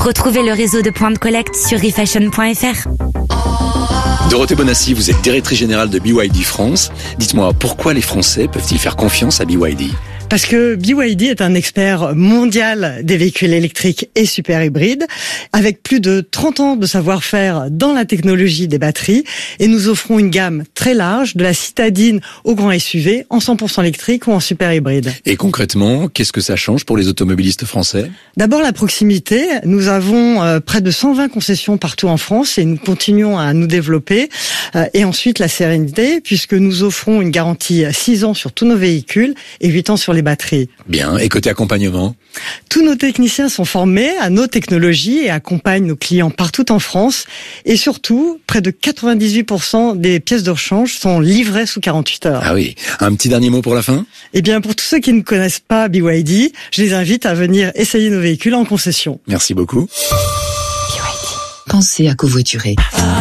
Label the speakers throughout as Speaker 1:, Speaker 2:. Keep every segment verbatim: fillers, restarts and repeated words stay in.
Speaker 1: Retrouvez le réseau de points de collecte sur refashion point f r.
Speaker 2: Dorothée Bonassi, vous êtes directrice générale de B Y D France. Dites-moi, pourquoi les Français peuvent-ils faire confiance à B Y D ?
Speaker 3: Parce que B Y D est un expert mondial des véhicules électriques et super hybrides, avec plus de trente ans de savoir-faire dans la technologie des batteries, et nous offrons une gamme très large, de la citadine au grand S U V, en cent pour cent électrique ou en super hybride.
Speaker 2: Et concrètement, qu'est-ce que ça change pour les automobilistes français ?
Speaker 3: D'abord la proximité. Nous avons euh, près de cent vingt concessions partout en France et nous continuons à nous développer. Euh, et ensuite la sérénité, puisque nous offrons une garantie six ans sur tous nos véhicules et huit ans sur les batteries.
Speaker 2: Bien, et côté accompagnement ?
Speaker 3: Tous nos techniciens sont formés à nos technologies et accompagnent nos clients partout en France. Et surtout, près de quatre-vingt-dix-huit pour cent des pièces de rechange sont livrées sous quarante-huit heures.
Speaker 2: Ah oui, un petit dernier mot pour la fin ?
Speaker 3: Eh bien, pour tous ceux qui ne connaissent pas B Y D, je les invite à venir essayer nos véhicules en concession.
Speaker 2: Merci beaucoup.
Speaker 1: B Y D.
Speaker 4: Pensez à covoiturer.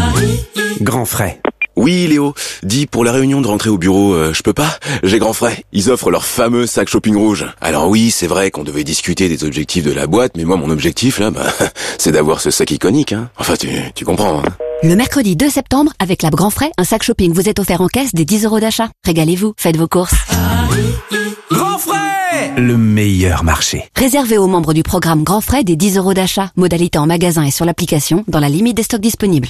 Speaker 5: Grand frais. Oui, Léo. Dis, pour la réunion de rentrée au bureau, euh, je peux pas ? J'ai grand frais. Ils offrent leur fameux sac shopping rouge. Alors oui, c'est vrai qu'on devait discuter des objectifs de la boîte, mais moi, mon objectif, là, bah, c'est d'avoir ce sac iconique, hein. Enfin, tu, tu comprends, hein.
Speaker 6: Le mercredi deux septembre, avec la Grand Frais, un sac shopping vous est offert en caisse des dix euros d'achat. Régalez-vous, faites vos courses.
Speaker 5: Grand frais ! Le meilleur marché.
Speaker 6: Réservé aux membres du programme Grand Frais des dix euros d'achat. Modalité en magasin et sur l'application, dans la limite des stocks disponibles.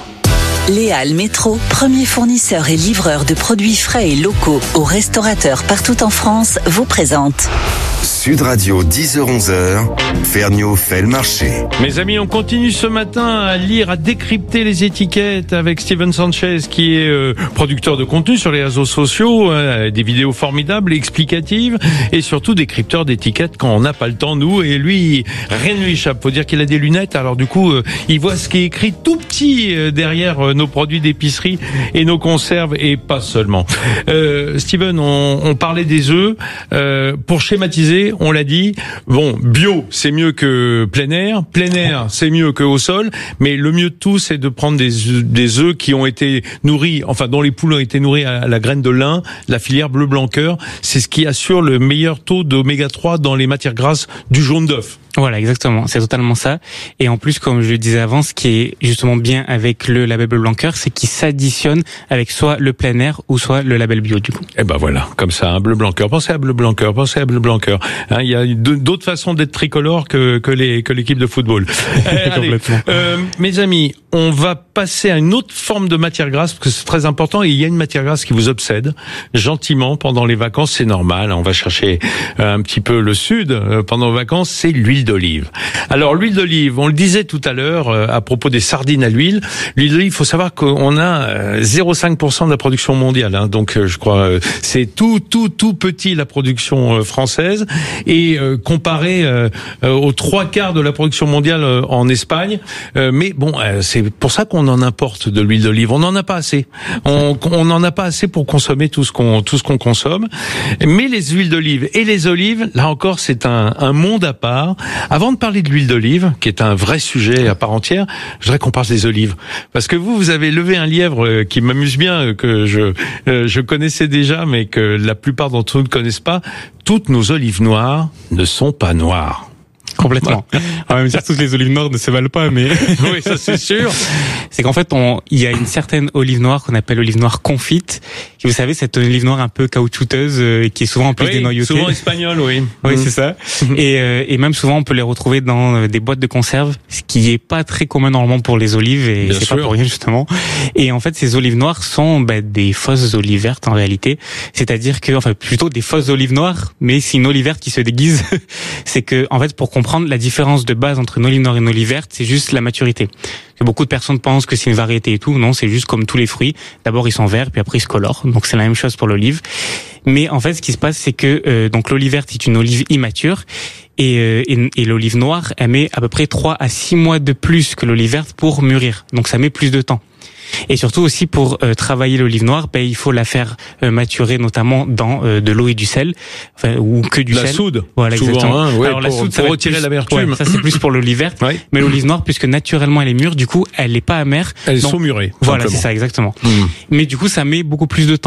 Speaker 4: Léal Métro, premier fournisseur et livreur de produits frais et locaux aux restaurateurs partout en France, vous présente
Speaker 7: Sud Radio, dix heures onze heures, Ferniaud fait le marché.
Speaker 8: Mes amis, on continue ce matin à lire, à décrypter les étiquettes avec Steven Sanchez, qui est euh, producteur de contenu sur les réseaux sociaux, euh, des vidéos formidables, explicatives, et surtout décrypteur d'étiquettes quand on n'a pas le temps, nous, et lui, rien ne lui échappe. Faut dire qu'il a des lunettes, alors du coup, euh, il voit ce qui est écrit tout petit euh, derrière euh, nos produits d'épicerie et nos conserves, et pas seulement. Euh, Steven, on, on parlait des œufs. Euh, pour schématiser, on l'a dit, bon, bio, c'est mieux que plein air. Plein air, c'est mieux que au sol. Mais le mieux de tout, c'est de prendre des, des œufs qui ont été nourris, enfin, dont les poules ont été nourries à la graine de lin, la filière bleu blanc cœur. C'est ce qui assure le meilleur taux d'oméga trois dans les matières grasses du jaune d'œuf.
Speaker 9: Voilà, exactement. C'est totalement ça. Et en plus, comme je le disais avant, ce qui est justement bien avec le label bleu blanc cœur, c'est qu'il s'additionne avec soit le plein air ou soit le label bio, du coup.
Speaker 8: Eh ben voilà, comme ça, un bleu blanc cœur. Pensez à bleu blanc cœur, pensez à bleu blanc cœur. Hein, il y a d'autres façons d'être tricolore que, que les, que l'équipe de football. eh, allez, euh, mes amis, on va passer à une autre forme de matière grasse, parce que c'est très important, et il y a une matière grasse qui vous obsède, gentiment, pendant les vacances, c'est normal. On va chercher un petit peu le sud pendant les vacances, c'est l'huile d'olive. Alors l'huile d'olive, on le disait tout à l'heure euh, à propos des sardines à l'huile. L'huile d'olive, il faut savoir qu'on a euh, zéro virgule cinq pour cent de la production mondiale. Hein, donc euh, je crois euh, c'est tout tout tout petit la production euh, française, et euh, comparé euh, euh, aux trois quarts de la production mondiale euh, en Espagne. Euh, mais bon, euh, c'est pour ça qu'on en importe de l'huile d'olive. On n'en a pas assez. On on n'en a pas assez pour consommer tout ce qu'on tout ce qu'on consomme. Mais les huiles d'olive et les olives, là encore, c'est un, un monde à part. Avant de parler de l'huile d'olive, qui est un vrai sujet à part entière, je voudrais qu'on parle des olives. Parce que vous, vous avez levé un lièvre qui m'amuse bien, que je je connaissais déjà, mais que la plupart d'entre nous ne connaissent pas. Toutes nos olives noires ne sont pas noires.
Speaker 9: Complètement. On va même dire que toutes les olives noires ne se valent pas, mais
Speaker 8: oui, ça c'est sûr.
Speaker 9: C'est qu'en fait, on, il y a une certaine olive noire qu'on appelle olive noire confite. Vous savez, cette olive noire un peu caoutchouteuse, euh, qui est souvent en plus
Speaker 8: oui,
Speaker 9: dénoyautée.
Speaker 8: Souvent espagnole, oui.
Speaker 9: Oui,
Speaker 8: mmh.
Speaker 9: c'est ça. Et, euh, et même souvent, on peut les retrouver dans euh, des boîtes de conserve, ce qui est pas très commun normalement pour les olives, et
Speaker 8: Bien
Speaker 9: c'est
Speaker 8: sûr.
Speaker 9: pas pour rien justement. Et en fait, ces olives noires sont bah, des fausses olives vertes en réalité. C'est-à-dire que, enfin, plutôt des fausses olives noires, mais c'est une olive verte qui se déguise. C'est que, en fait, pour comprendre la différence de base entre une olive noire et une olive verte, c'est juste la maturité. Que beaucoup de personnes pensent que c'est une variété et tout. Non, c'est juste comme tous les fruits. D'abord, ils sont verts, puis après, ils se colorent. Donc, c'est la même chose pour l'olive. Mais en fait, ce qui se passe, c'est que euh, donc l'olive verte est une olive immature. Et, euh, et, et l'olive noire, elle met à peu près trois à six mois de plus que l'olive verte pour mûrir. Donc, ça met plus de temps. Et surtout aussi pour euh, travailler l'olive noire, ben, il faut la faire euh, maturer notamment dans euh, de l'eau et du sel, enfin, ou que du
Speaker 8: la
Speaker 9: sel.
Speaker 8: La soude,
Speaker 9: voilà,
Speaker 8: souvent,
Speaker 9: exactement.
Speaker 8: hein, ouais,
Speaker 9: Alors
Speaker 8: pour,
Speaker 9: la soude, ça
Speaker 8: pour
Speaker 9: va
Speaker 8: retirer
Speaker 9: plus,
Speaker 8: l'amertume.
Speaker 9: Ouais, ça c'est plus pour l'olive verte, ouais. Mais l'olive noire, puisque naturellement elle est mûre, du coup elle n'est pas amère.
Speaker 8: Elle est
Speaker 9: donc,
Speaker 8: saumurée.
Speaker 9: Voilà,
Speaker 8: simplement.
Speaker 9: c'est ça exactement.
Speaker 8: Mmh.
Speaker 9: Mais du coup ça met beaucoup plus de temps.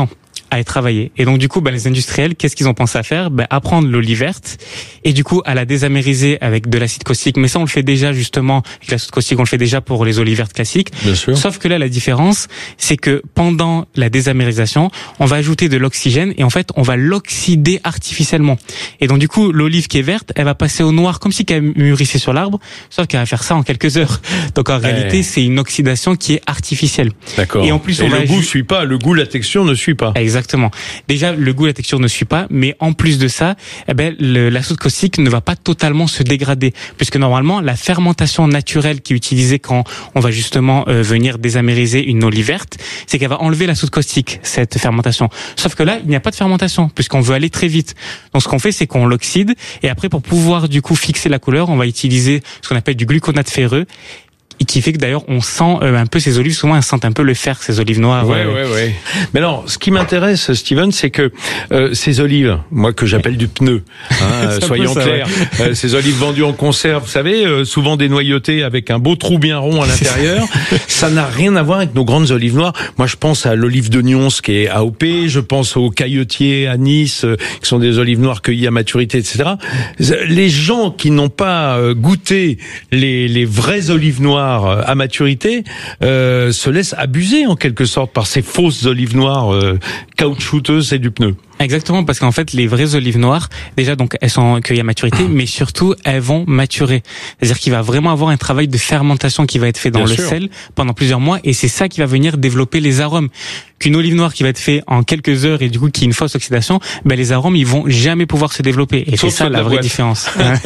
Speaker 9: à être travaillé. Et donc du coup, bah, les industriels, qu'est-ce qu'ils ont pensé à faire? Bah, à prendre l'olive verte et du coup à la désamériser avec de l'acide caustique. Mais ça, on le fait déjà justement avec l'acide caustique, on le fait déjà pour les olives vertes classiques.
Speaker 8: Bien sûr.
Speaker 9: Sauf que là, la différence, c'est que pendant la désamérisation, on va ajouter de l'oxygène et en fait, on va l'oxyder artificiellement. Et donc du coup, l'olive qui est verte, elle va passer au noir comme si elle mûrissait sur l'arbre, sauf qu'elle va faire ça en quelques heures. Donc en ouais. réalité, c'est une oxydation qui est artificielle.
Speaker 8: D'accord.
Speaker 9: Et en plus, on
Speaker 8: et
Speaker 9: va
Speaker 8: le
Speaker 9: aju-
Speaker 8: goût suit pas, le goût, la texture ne suit pas.
Speaker 9: Exactement. Déjà, le goût, la texture ne suit pas, mais en plus de ça, eh ben, le, la soude caustique ne va pas totalement se dégrader, puisque normalement, la fermentation naturelle qui est utilisée quand on va justement euh, venir désamériser une olive verte, c'est qu'elle va enlever la soude caustique, cette fermentation. Sauf que là, il n'y a pas de fermentation, puisqu'on veut aller très vite. Donc, ce qu'on fait, c'est qu'on l'oxyde, et après, pour pouvoir du coup fixer la couleur, on va utiliser ce qu'on appelle du gluconate ferreux, et qui fait que d'ailleurs on sent euh, un peu ces olives, souvent elles sentent un peu le fer, ces olives noires.
Speaker 8: Ouais,
Speaker 9: euh...
Speaker 8: ouais, ouais. Mais alors, ce qui m'intéresse, Steven, c'est que euh, ces olives, moi que j'appelle du pneu, hein, soyons ça, clairs, ouais. euh, ces olives vendues en conserve, vous savez, euh, souvent dénoyautées avec un beau trou bien rond à l'intérieur, ça n'a rien à voir avec nos grandes olives noires. Moi, je pense à l'olive de Nyons qui est A O P, je pense aux caillotiers à Nice, euh, qui sont des olives noires cueillies à maturité, et cetera. Les gens qui n'ont pas euh, goûté les, les vraies olives noires à maturité euh, se laissent abuser en quelque sorte par ces fausses olives noires euh, caoutchouteuses et du pneu.
Speaker 9: Exactement, parce qu'en fait, les vraies olives noires, déjà, donc, elles sont cueillies à maturité, mais surtout, elles vont maturer. C'est-à-dire qu'il va vraiment avoir un travail de fermentation qui va être fait dans Bien le sûr. sel pendant plusieurs mois, et c'est ça qui va venir développer les arômes. Qu'une olive noire qui va être faite en quelques heures et du coup qui est une fausse oxydation, ben les arômes ils vont jamais pouvoir se développer. Et Sauf c'est ça la vraie boîte. différence.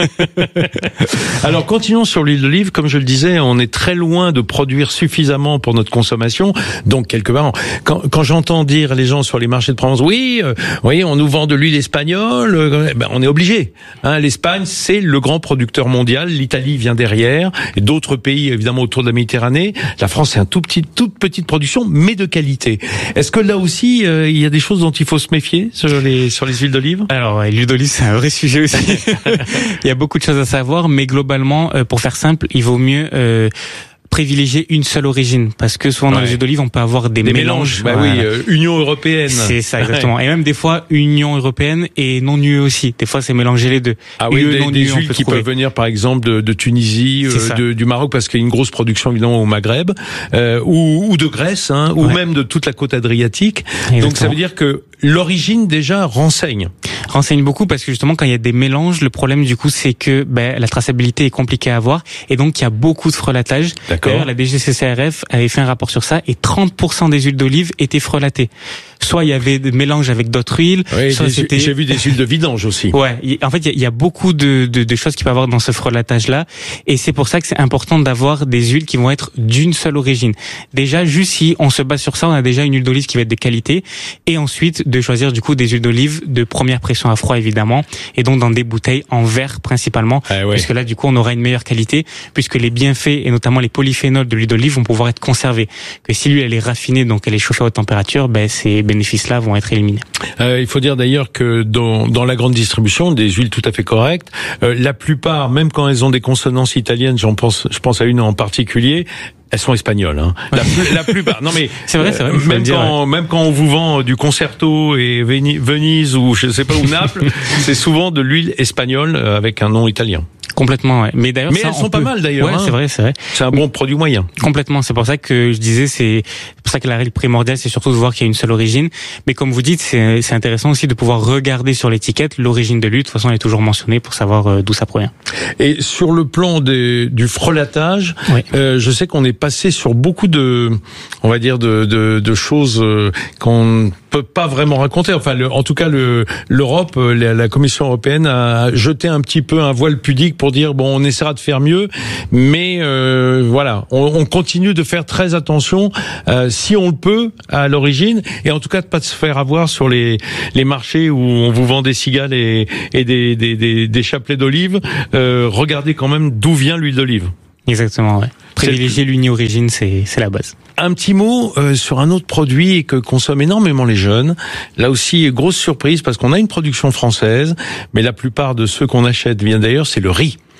Speaker 8: Alors continuons sur l'huile d'olive. Comme je le disais, on est très loin de produire suffisamment pour notre consommation. Donc quelque part, quand, quand j'entends dire les gens sur les marchés de Provence, oui, euh, oui, on nous vend de l'huile espagnole, euh, ben on est obligé. Hein, L'Espagne c'est le grand producteur mondial. L'Italie vient derrière et d'autres pays évidemment autour de la Méditerranée. La France c'est un tout petit, toute petite production, mais de qualité. Est-ce que là aussi, euh, il y a des choses dont il faut se méfier sur les sur les huiles d'olive?
Speaker 9: Alors, l'huile d'olive, c'est un vrai sujet aussi. Il y a beaucoup de choses à savoir, mais globalement, euh, pour faire simple, il vaut mieux euh, privilégier une seule origine, parce que souvent dans ouais. les huiles d'olive on peut avoir des,
Speaker 8: des
Speaker 9: mélanges.
Speaker 8: mélanges. Bah voilà. oui, euh, Union européenne.
Speaker 9: C'est ça exactement. Et même des fois Union européenne et non U E aussi. Des fois c'est mélanger les deux.
Speaker 8: Ah oui,
Speaker 9: U E,
Speaker 8: des,
Speaker 9: non
Speaker 8: des
Speaker 9: U E,
Speaker 8: huiles qui trouver. peuvent venir par exemple de, de Tunisie, euh, de, du Maroc parce qu'il y a une grosse production évidemment au Maghreb, euh, ou, ou de Grèce, hein, ou ouais. même de toute la côte adriatique. Exactement. Donc ça veut dire que l'origine déjà renseigne.
Speaker 9: Renseigne beaucoup parce que justement quand il y a des mélanges, le problème du coup c'est que ben, la traçabilité est compliquée à avoir et donc il y a beaucoup de frelatage.
Speaker 8: D'accord.
Speaker 9: D'ailleurs la D G C C R F avait fait un rapport sur ça et trente pour cent des huiles d'olive étaient frelatées. Soit il y avait des mélanges avec d'autres huiles,
Speaker 8: oui,
Speaker 9: soit
Speaker 8: des,
Speaker 9: c'était...
Speaker 8: J'ai vu des huiles de vidange aussi.
Speaker 9: Ouais, en fait il y, y a beaucoup de, de, de choses qu'il peut y avoir dans ce frelatage-là et c'est pour ça que c'est important d'avoir des huiles qui vont être d'une seule origine. Déjà, juste si on se base sur ça, on a déjà une huile d'olive qui va être de qualité et ensuite de choisir du coup des huiles d'olive de première pression à froid évidemment et donc dans des bouteilles en verre principalement ah ouais. puisque là du coup on aura une meilleure qualité puisque les bienfaits et notamment les polyphénols de l'huile d'olive vont pouvoir être conservés. Que si l'huile elle est raffinée donc elle est chauffée à haute température, ben ces bénéfices-là vont être éliminés.
Speaker 8: Euh, il faut dire d'ailleurs que dans, dans la grande distribution, des huiles tout à fait correctes, euh, la plupart, même quand elles ont des consonances italiennes, j'en pense, je pense à une en particulier, elles sont espagnoles. Hein. La, la plupart. Non mais
Speaker 9: c'est vrai, c'est vrai.
Speaker 8: Euh, même quand, même quand on vous vend du Concerto et Venise ou je sais pas où Naples, c'est souvent de l'huile espagnole avec un nom italien.
Speaker 9: Complètement, ouais. Mais d'ailleurs,
Speaker 8: mais
Speaker 9: ça,
Speaker 8: elles sont
Speaker 9: on
Speaker 8: pas
Speaker 9: peut...
Speaker 8: mal d'ailleurs.
Speaker 9: Ouais,
Speaker 8: hein.
Speaker 9: c'est vrai, c'est vrai.
Speaker 8: C'est un bon produit moyen.
Speaker 9: Complètement. C'est pour ça que je disais, c'est pour ça que la règle primordiale, c'est surtout de voir qu'il y a une seule origine. Mais comme vous dites, c'est, c'est intéressant aussi de pouvoir regarder sur l'étiquette l'origine de l'huile. De toute façon, elle est toujours mentionnée pour savoir euh, d'où ça provient.
Speaker 8: Et sur le plan des, du frelatage, oui. euh, je sais qu'on est passé sur beaucoup de, on va dire de, de, de choses euh, qu'on peut pas vraiment raconter. Enfin, le, en tout cas, le, l'Europe, la, la Commission européenne a jeté un petit peu un voile pudique pour dire bon, on essaiera de faire mieux, mais euh, voilà, on, on continue de faire très attention, euh, si on le peut, à l'origine, et en tout cas de pas se faire avoir sur les les marchés où on vous vend des cigales et, et des, des, des, des chapelets d'olive. Euh, regardez quand même d'où vient l'huile d'olive.
Speaker 9: Exactement, ouais. Privilégier l'unie origine, c'est c'est la base.
Speaker 8: Un petit mot euh, sur un autre produit que consomment énormément les jeunes. Là aussi, grosse surprise parce qu'on a une production française, mais la plupart de ceux qu'on achète, bien d'ailleurs, c'est le riz.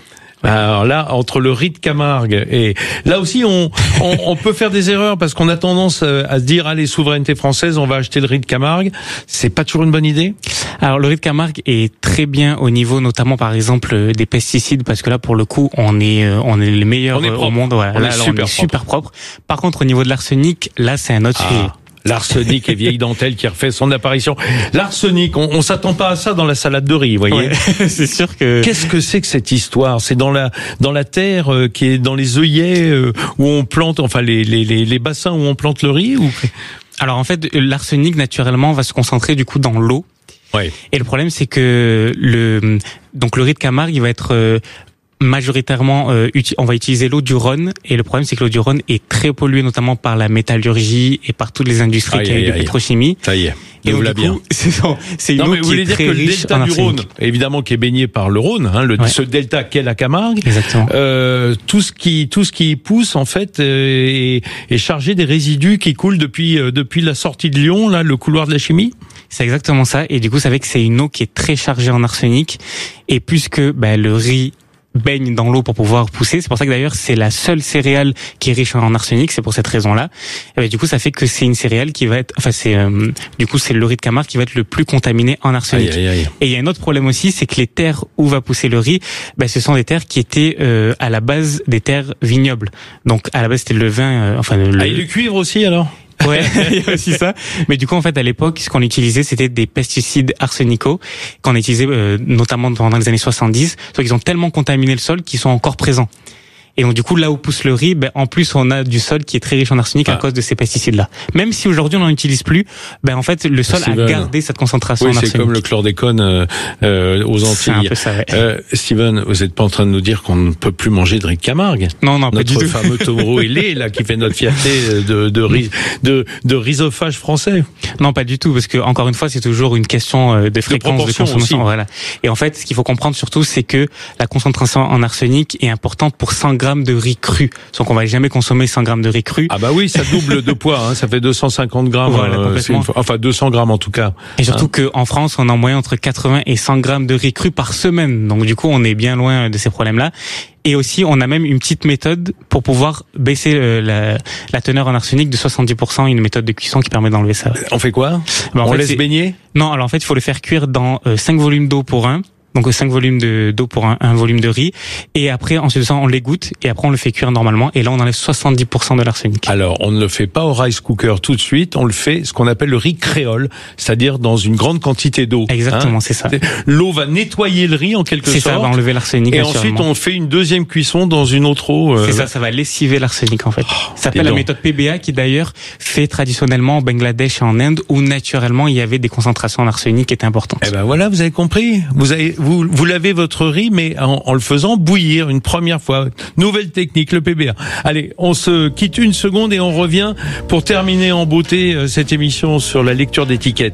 Speaker 8: Alors là, entre le riz de Camargue et là aussi, on, on, on peut faire des erreurs parce qu'on a tendance à se dire, allez, souveraineté française, on va acheter le riz de Camargue. C'est pas toujours une bonne idée?
Speaker 9: Alors le riz de Camargue est très bien au niveau, notamment par exemple des pesticides, parce que là pour le coup, on est on est les meilleurs au monde. Voilà.
Speaker 8: On
Speaker 9: là,
Speaker 8: est,
Speaker 9: là,
Speaker 8: super,
Speaker 9: on est
Speaker 8: propre.
Speaker 9: super propre. Par contre, au niveau de l'arsenic, là c'est un autre
Speaker 8: ah.
Speaker 9: sujet.
Speaker 8: L'arsenic et vieille dentelle qui refait son apparition. L'arsenic, on, on s'attend pas à ça dans la salade de riz, vous voyez.
Speaker 9: Ouais, c'est sûr que.
Speaker 8: Qu'est-ce que c'est que cette histoire? C'est dans la dans la terre euh, qui est dans les œillets euh, où on plante, enfin les, les les les bassins où on plante le riz ou.
Speaker 9: Alors en fait, l'arsenic naturellement va se concentrer du coup dans l'eau.
Speaker 8: Ouais.
Speaker 9: Et le problème c'est que le donc le riz de Camargue il va être euh, majoritairement, euh, uti- on va utiliser l'eau du Rhône, et le problème c'est que l'eau du Rhône est très polluée, notamment par la métallurgie et par toutes les industries
Speaker 8: aïe,
Speaker 9: qui
Speaker 8: aïe,
Speaker 9: de
Speaker 8: aïe.
Speaker 9: pétrochimie.
Speaker 8: Ça y est.
Speaker 9: Et
Speaker 8: vous
Speaker 9: donc,
Speaker 8: l'a
Speaker 9: du
Speaker 8: bien.
Speaker 9: coup, c'est, c'est une
Speaker 8: non,
Speaker 9: eau
Speaker 8: mais vous
Speaker 9: qui
Speaker 8: voulez
Speaker 9: est
Speaker 8: dire
Speaker 9: très
Speaker 8: que le
Speaker 9: riche
Speaker 8: delta
Speaker 9: en
Speaker 8: du
Speaker 9: arsenic.
Speaker 8: Rhône, évidemment, qui est baigné par le Rhône, hein, le,
Speaker 9: Ouais.
Speaker 8: ce delta qu'est la Camargue,
Speaker 9: Exactement.
Speaker 8: euh, tout ce qui tout ce qui y pousse en fait euh, est, est chargé des résidus qui coulent depuis euh, depuis la sortie de Lyon, là, le couloir de la chimie.
Speaker 9: C'est exactement ça. Et du coup, ça fait que c'est une eau qui est très chargée en arsenic. Et puisque bah, le riz baigne dans l'eau pour pouvoir pousser, c'est pour ça que d'ailleurs c'est la seule céréale qui est riche en arsenic, c'est pour cette raison-là. Et bah, du coup, ça fait que c'est une céréale qui va être, enfin c'est, euh, du coup c'est le riz de Camargue qui va être le plus contaminé en arsenic.
Speaker 8: Aïe, aïe, aïe.
Speaker 9: Et il y a un autre problème aussi, c'est que les terres où va pousser le riz, bah, ce sont des terres qui étaient euh, à la base des terres vignobles. Donc à la base c'était le vin, euh, enfin le.
Speaker 8: Ah, et le cuivre aussi alors.
Speaker 9: Ouais, il y a aussi ça. Mais du coup, en fait, à l'époque, ce qu'on utilisait, c'était des pesticides arsenicaux qu'on utilisait euh, notamment pendant les années soixante-dix. Sauf qu'ils ont tellement contaminé le sol qu'ils sont encore présents. Et donc, du coup, là où pousse le riz, ben, en plus, on a du sol qui est très riche en arsenic ah. à cause de ces pesticides-là. Même si aujourd'hui, on n'en utilise plus, ben, en fait, le sol
Speaker 8: Steven.
Speaker 9: a gardé cette concentration
Speaker 8: oui,
Speaker 9: en arsenic.
Speaker 8: c'est comme le chlordécone euh, euh, aux Antilles.
Speaker 9: C'est un peu ça, ouais.
Speaker 8: euh, Steven, vous n'êtes pas en train de nous dire qu'on ne peut plus manger de riz de Camargue?
Speaker 9: Non, non, pas
Speaker 8: notre
Speaker 9: du tout.
Speaker 8: fameux taureau ailé, là, qui fait notre fierté de, de, riz, de, de rizophage français.
Speaker 9: Non, pas du tout, parce que, encore une fois, c'est toujours une question de fréquence de, de consommation.
Speaker 8: Aussi.
Speaker 9: Voilà. Et en fait, ce qu'il faut comprendre surtout, c'est que la concentration en arsenic est importante pour cent grammes de riz cru. Donc on va jamais consommer cent grammes de riz cru.
Speaker 8: Ah bah oui, ça double de poids, hein, ça fait deux cent cinquante grammes.
Speaker 9: Voilà,
Speaker 8: euh,
Speaker 9: complètement.
Speaker 8: Une, enfin deux cents grammes en tout cas.
Speaker 9: Et surtout hein. qu'en France, on a en moyenne entre quatre-vingts et cent grammes de riz cru par semaine. Donc du coup, on est bien loin de ces problèmes-là. Et aussi, on a même une petite méthode pour pouvoir baisser euh, la, la teneur en arsenic de soixante-dix pour cent, une méthode de cuisson qui permet d'enlever ça.
Speaker 8: On fait quoi?
Speaker 9: ben,
Speaker 8: On
Speaker 9: fait,
Speaker 8: laisse baigner?
Speaker 9: Non, alors en fait, il faut le faire cuire dans euh, cinq volumes d'eau pour un. Donc cinq volumes de, d'eau pour un, un volume de riz. Et après, ensuite de ça, on l'égoutte et après on le fait cuire normalement. Et là, on enlève soixante-dix pour cent de l'arsenic.
Speaker 8: Alors, on ne le fait pas au rice cooker tout de suite. On le fait ce qu'on appelle le riz créole, c'est-à-dire dans une grande quantité d'eau.
Speaker 9: Exactement,
Speaker 8: hein.
Speaker 9: c'est ça.
Speaker 8: L'eau va nettoyer le riz en quelque
Speaker 9: c'est
Speaker 8: sorte.
Speaker 9: C'est ça, va enlever l'arsenic.
Speaker 8: Et ensuite, on fait une deuxième cuisson dans une autre eau. Euh...
Speaker 9: C'est ça, ça va lessiver l'arsenic en fait.
Speaker 8: Oh,
Speaker 9: ça s'appelle la méthode P B A qui d'ailleurs fait traditionnellement au Bangladesh et en Inde où naturellement il y avait des concentrations en arsenic qui étaient importantes.
Speaker 8: Eh ben voilà, vous avez compris. Vous avez, vous, vous l'avez votre votre riz, mais en, en le faisant bouillir une première fois. Nouvelle technique, le P B A. Allez, on se quitte une seconde et on revient pour terminer en beauté euh, cette émission sur la lecture d'étiquettes.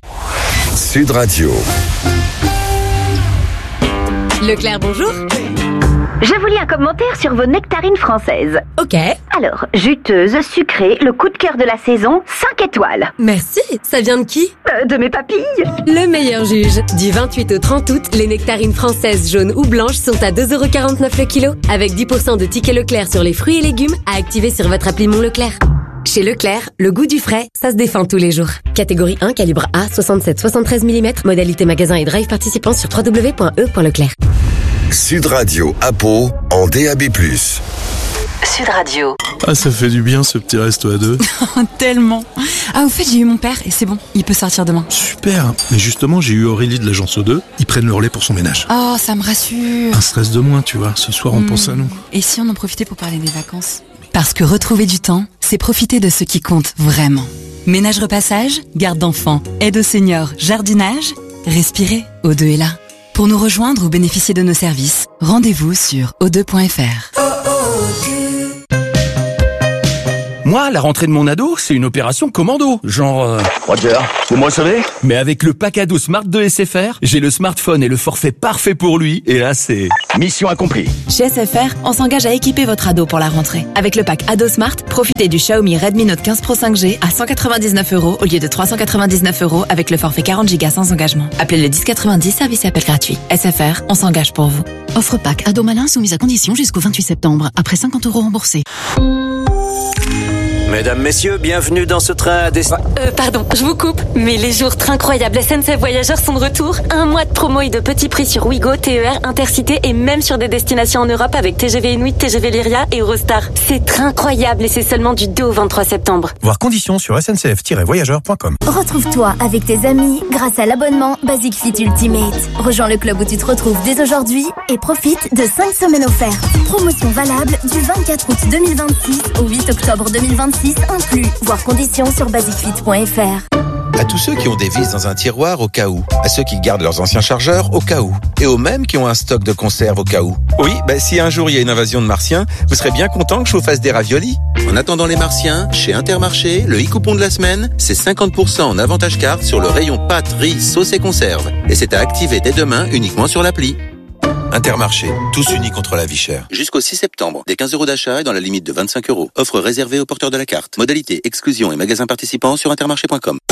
Speaker 7: Sud Radio.
Speaker 10: Leclerc, bonjour.
Speaker 11: Je vous lis un commentaire sur vos nectarines françaises.
Speaker 10: Ok.
Speaker 11: Alors, juteuse, sucrée, le coup de cœur de la saison, cinq étoiles.
Speaker 10: Merci. Ça vient de qui ?
Speaker 11: euh, De mes papilles.
Speaker 10: Le meilleur juge. Du vingt-huit au trente août, les nectarines françaises jaunes ou blanches sont à deux euros quarante-neuf le kilo. Avec dix pour cent de tickets Leclerc sur les fruits et légumes à activer sur votre appli Mon Leclerc. Chez Leclerc, le goût du frais, ça se défend tous les jours. Catégorie un, calibre A, soixante-sept à soixante-treize millimètres. Modalité magasin et drive participant sur w w w point e point leclerc.
Speaker 7: Sud Radio à Pau en D A B plus.
Speaker 4: Sud Radio.
Speaker 12: Ah, ça fait du bien ce petit resto à deux.
Speaker 13: Tellement. Ah, au fait, j'ai eu mon père et c'est bon, il peut sortir demain.
Speaker 12: Super. Mais justement, j'ai eu Aurélie de l'agence O deux. Ils prennent le relais pour son ménage.
Speaker 13: Oh, ça me rassure.
Speaker 12: Un stress de moins, tu vois. Ce soir, on mmh. pense à nous.
Speaker 13: Et si on en profitait pour parler des vacances ? Parce que retrouver du temps, c'est profiter de ce qui compte vraiment. Ménage repassage, garde d'enfants, aide aux seniors, jardinage. Respirez, O deux est là. Pour nous rejoindre ou bénéficier de nos services, rendez-vous sur o deux point f r.
Speaker 14: Moi, la rentrée de mon ado, c'est une opération commando. Genre... Euh...
Speaker 15: Roger, c'est moi sauvé.
Speaker 14: Mais avec le pack ado Smart de S F R, j'ai le smartphone et le forfait parfait pour lui. Et là, c'est...
Speaker 15: Mission accomplie.
Speaker 16: Chez S F R, on s'engage à équiper votre ado pour la rentrée. Avec le pack Ado Smart, profitez du Xiaomi Redmi Note quinze Pro cinq G à cent quatre-vingt-dix-neuf euros au lieu de trois cent quatre-vingt-dix-neuf euros avec le forfait quarante gigas sans engagement. Appelez le dix quatre-vingt-dix, service et appel gratuit. S F R, on s'engage pour vous.
Speaker 17: Offre pack Ado Malin soumise à condition jusqu'au vingt-huit septembre, après cinquante euros remboursés.
Speaker 18: Mesdames, messieurs, bienvenue dans ce train à destination.
Speaker 10: Euh, pardon, je vous coupe, mais les jours très incroyables S N C F Voyageurs sont de retour. Un mois de promo et de petits prix sur Ouigo, T E R, Intercité et même sur des destinations en Europe avec T G V Inuit, T G V Lyria et Eurostar. C'est très incroyable et c'est seulement du deux au vingt-trois septembre.
Speaker 19: Voir conditions sur s n c f tiret voyageurs point com.
Speaker 20: Retrouve-toi avec tes amis grâce à l'abonnement Basic Fit Ultimate. Rejoins le club où tu te retrouves dès aujourd'hui et profite de cinq semaines offertes. Promotion valable du vingt-quatre août deux mille vingt-six au huit octobre deux mille vingt-six inclus. Voir conditions sur basic fit point f r.
Speaker 21: À tous ceux qui ont des vis dans un tiroir au cas où, à ceux qui gardent leurs anciens chargeurs au cas où, et aux mêmes qui ont un stock de conserve au cas où. Oui, bah si un jour il y a une invasion de martiens, vous serez bien content que je vous fasse des raviolis. En attendant les martiens, chez Intermarché, le e-coupon de la semaine, c'est cinquante pour cent en avantage carte sur le rayon pâtes, riz, sauce et conserve. Et c'est à activer dès demain uniquement sur l'appli. Intermarché, tous unis contre la vie chère. Jusqu'au six septembre, des quinze euros d'achat et dans la limite de vingt-cinq euros. Offre réservée aux porteurs de la carte. Modalité, exclusion et magasins participants sur intermarché point com.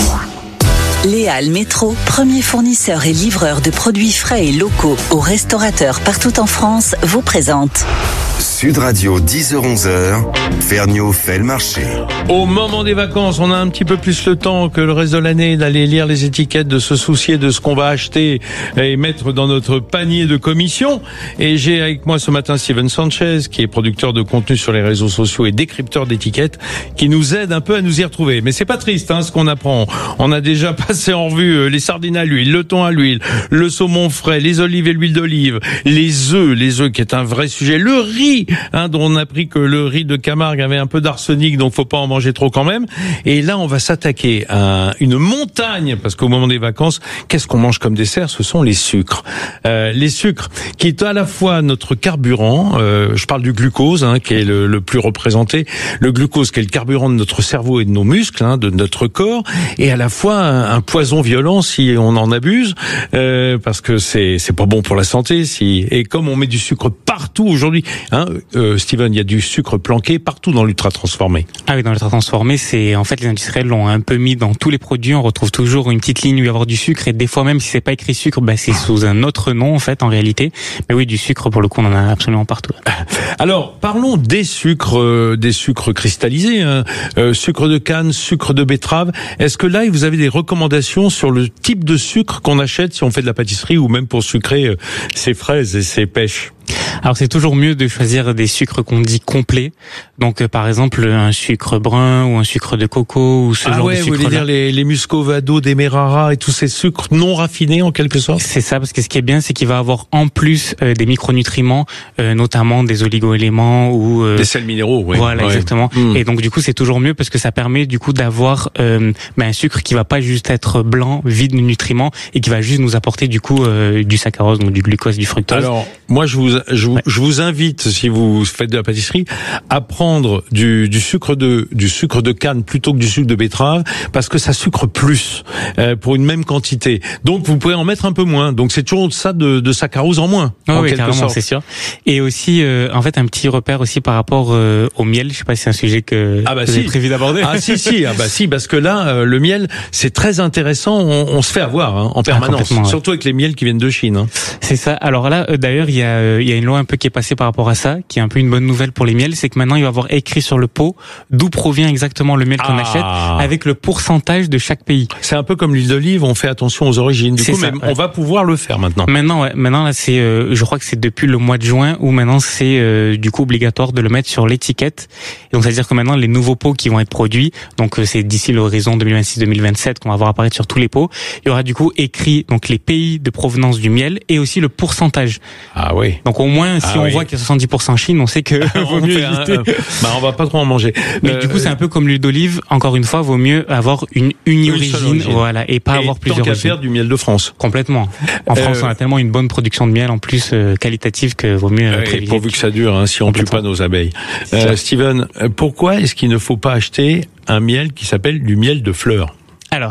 Speaker 4: Léal Métro, premier fournisseur et livreur de produits frais et locaux aux restaurateurs partout en France, vous présente
Speaker 7: Sud Radio, dix heures onze heures, Ferniaud fait le marché.
Speaker 8: Au moment des vacances, on a un petit peu plus le temps que le reste de l'année d'aller lire les étiquettes, de se soucier de ce qu'on va acheter et mettre dans notre panier de commission. Et j'ai avec moi ce matin Steven Sanchez, qui est producteur de contenu sur les réseaux sociaux et décrypteur d'étiquettes, qui nous aide un peu à nous y retrouver. Mais c'est pas triste, hein, ce qu'on apprend. On a déjà passé en revue les sardines à l'huile, le thon à l'huile, le saumon frais, les olives et l'huile d'olive, les œufs, les œufs qui est un vrai sujet, le riz, hein, dont on a appris que le riz de Camargue avait un peu d'arsenic, donc faut pas en manger trop quand même. Et là, on va s'attaquer à une montagne, parce qu'au moment des vacances, qu'est-ce qu'on mange comme dessert? Ce sont les sucres. Euh, les sucres, qui est à la fois notre carburant, euh, je parle du glucose, hein, qui est le, le plus représenté, le glucose qui est le carburant de notre cerveau et de nos muscles, hein, de notre corps, et à la fois un, un poison violent si on en abuse, euh, parce que c'est c'est pas bon pour la santé. Si et comme on met du sucre partout aujourd'hui, hein, euh, Steven, il y a du sucre planqué partout dans l'ultra transformé.
Speaker 9: Ah oui, dans l'ultra transformé, c'est en fait les industriels l'ont un peu mis dans tous les produits. On retrouve toujours une petite ligne où il y a avoir du sucre, et des fois même si c'est pas écrit sucre, bah c'est sous un autre nom en fait en réalité. Mais oui, du sucre pour le coup, on en a absolument partout.
Speaker 8: Alors parlons des sucres, euh, des sucres cristallisés, hein. euh, sucre de canne, sucre de betterave. Est-ce que là vous avez des recommandations sur le type de sucre qu'on achète si on fait de la pâtisserie ou même pour sucrer euh, ses fraises et ses pêches?
Speaker 9: Alors c'est toujours mieux de choisir des sucres qu'on dit complets. Donc euh, par exemple un sucre brun ou un sucre de coco ou ce
Speaker 8: ah
Speaker 9: genre
Speaker 8: ouais,
Speaker 9: de sucre.
Speaker 8: Vous voulez dire les, les muscovado, demerara et tous ces sucres non raffinés en quelque sorte?
Speaker 9: C'est ça, parce que ce qui est bien, c'est qu'il va avoir en plus euh, des micronutriments, euh, notamment des oligo-éléments ou euh,
Speaker 8: des sels minéraux. Oui.
Speaker 9: Voilà, ouais. Exactement. Mmh. Et donc du coup c'est toujours mieux parce que ça permet du coup d'avoir euh, ben, un sucre qui va pas juste être blanc, vide de nutriments, et qui va juste nous apporter du coup euh, du saccharose, donc du glucose, du fructose.
Speaker 8: Alors moi je vous je vous, ouais. je vous invite, si vous faites de la pâtisserie, à prendre du, du sucre de du sucre de canne plutôt que du sucre de betterave, parce que ça sucre plus euh, pour une même quantité. Donc vous pouvez en mettre un peu moins. Donc c'est toujours ça de, de saccharose en moins.
Speaker 9: Oh
Speaker 8: en
Speaker 9: oui,
Speaker 8: quelque
Speaker 9: carrément,
Speaker 8: sorte.
Speaker 9: C'est sûr. Et aussi, euh, en fait, un petit repère aussi par rapport euh, au miel. Je sais pas si c'est un sujet que
Speaker 8: ah bah
Speaker 9: vous
Speaker 8: si.
Speaker 9: avez prévu d'aborder.
Speaker 8: Ah si si, ah bah si, parce que là, euh, le miel, c'est très intéressant. On, on se fait avoir hein, en permanence, ah, surtout ouais. avec les miels qui viennent de Chine. Hein.
Speaker 9: C'est ça. Alors là, euh, d'ailleurs, il y a euh, il y a une loi un peu qui est passée par rapport à ça, qui est un peu une bonne nouvelle pour les miels, c'est que maintenant il va y avoir écrit sur le pot d'où provient exactement le miel qu'on ah. achète, avec le pourcentage de chaque pays.
Speaker 8: C'est un peu comme l'huile d'olive, on fait attention aux origines. Du
Speaker 9: c'est
Speaker 8: coup,
Speaker 9: ça,
Speaker 8: mais
Speaker 9: ouais.
Speaker 8: on va pouvoir le faire maintenant.
Speaker 9: Maintenant, ouais, maintenant là, c'est, euh, je crois que c'est depuis le mois de juin où maintenant c'est euh, du coup obligatoire de le mettre sur l'étiquette. Et donc ça veut dire que maintenant les nouveaux pots qui vont être produits, donc euh, c'est d'ici l'horizon deux mille vingt-six deux mille vingt-sept qu'on va voir apparaître sur tous les pots. Il y aura du coup écrit donc les pays de provenance du miel et aussi le pourcentage.
Speaker 8: Ah oui.
Speaker 9: Donc Donc au moins, si
Speaker 8: ah,
Speaker 9: on
Speaker 8: oui.
Speaker 9: voit qu'il y a soixante-dix pour cent Chine, on sait que vaut mieux éviter.
Speaker 8: Un, un, bah, on va pas trop en manger.
Speaker 9: Mais
Speaker 8: euh,
Speaker 9: du coup, c'est un peu comme l'huile d'olive. Encore une fois, vaut mieux avoir une uniorigine,
Speaker 8: origine.
Speaker 9: voilà, et pas
Speaker 8: et
Speaker 9: avoir plusieurs
Speaker 8: tant qu'à
Speaker 9: origines.
Speaker 8: faire du miel de France.
Speaker 9: Complètement. En euh, France, on a tellement une bonne production de miel en plus euh, qualitative que vaut mieux euh,
Speaker 8: privilégier. Pourvu que ça dure, hein, si on tue pas nos abeilles. Euh, Steven, pourquoi est-ce qu'il ne faut pas acheter un miel qui s'appelle du miel de fleurs?
Speaker 9: Alors,